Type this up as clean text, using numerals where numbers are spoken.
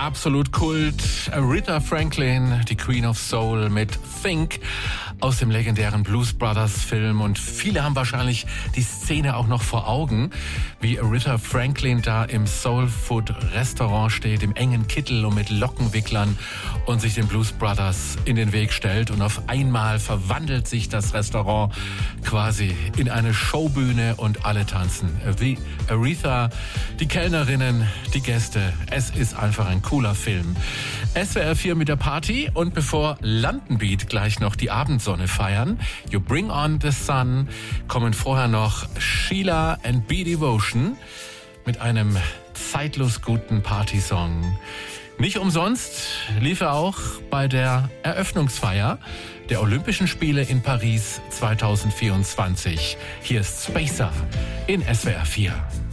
absolut Kult. Aretha Franklin, die Queen of Soul mit Think aus dem legendären Blues Brothers Film. Und viele haben wahrscheinlich die Szene auch noch vor Augen, wie Aretha Franklin da im Soul Food Restaurant steht, im engen Kittel und mit Lockenwicklern und sich den Blues Brothers in den Weg stellt. Und auf einmal verwandelt sich das Restaurant quasi in eine Showbühne und alle tanzen. Wie Aretha, die Kellnerinnen, die Gäste. Es ist einfach ein cooler Film. SWR 4 mit der Party und bevor Landenbeat gleich noch die Abendsonne feiern, You Bring On The Sun, kommen vorher noch Sheila and Be Devotion mit einem zeitlos guten Partysong. Nicht umsonst lief er auch bei der Eröffnungsfeier der Olympischen Spiele in Paris 2024. Hier ist Spacer in SWR 4.